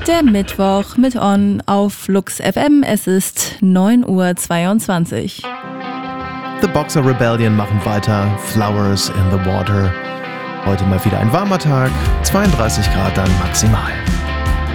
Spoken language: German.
Der Mittwoch mit On auf Lux FM. Es ist 9:22 Uhr. The Boxer Rebellion machen weiter. Flowers in the Water. Heute mal wieder ein warmer Tag. 32 Grad dann maximal.